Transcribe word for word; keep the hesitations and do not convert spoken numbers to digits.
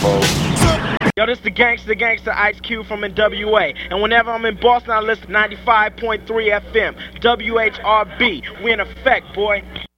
Yo, this the gangster, gangster Ice Cube from N W A. And whenever I'm in Boston, I listen to ninety-five point three F M. W H R B. We in effect, boy.